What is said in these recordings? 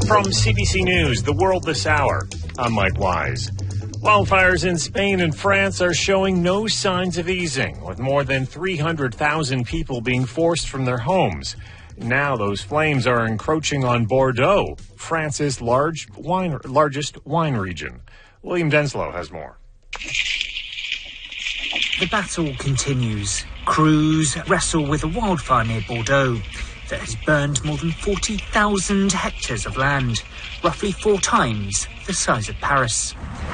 From CBC News, The World This Hour, I'm Mike Wise. Wildfires in Spain and France are showing no signs of easing, with more than 300,000 people being forced from their homes. Now those flames are encroaching on Bordeaux, France's largest wine region. William Denslow has more. The battle continues. Crews wrestle with a wildfire near Bordeaux that has burned more than 40,000 hectares of land, roughly 4 times the size of Paris.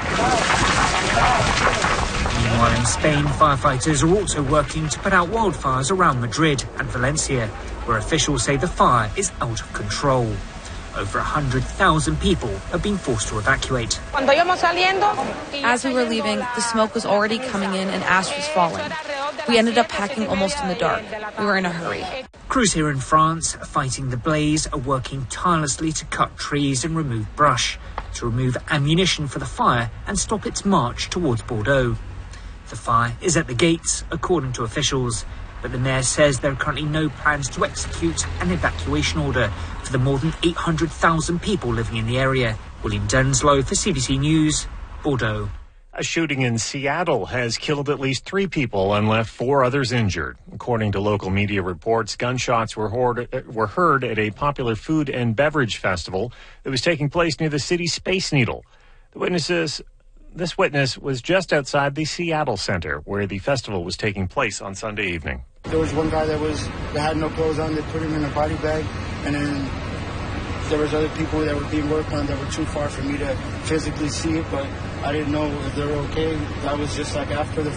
Meanwhile, in Spain, firefighters are also working to put out wildfires around Madrid and Valencia, where officials say the fire is out of control. Over 100,000 people have been forced to evacuate. As we were leaving, the smoke was already coming in and ash was falling. We ended up packing almost in the dark. We were in a hurry. Crews here in France, fighting the blaze, are working tirelessly to cut trees and remove brush, to remove ammunition for the fire and stop its march towards Bordeaux. The fire is at the gates, according to officials, but the mayor says there are currently no plans to execute an evacuation order for the more than 800,000 people living in the area. William Denslow for CBC News, Bordeaux. A shooting in Seattle has killed at least 3 people and left 4 others injured. According to local media reports, gunshots were heard at a popular food and beverage festival that was taking place near the city's Space Needle. This witness was just outside the Seattle Center, where the festival was taking place on Sunday evening. There was one guy that had no clothes on. They put him in a body bag, and then there was other people that were being worked on that were too far for me to physically see it, but I didn't know if they were okay. That was just like after the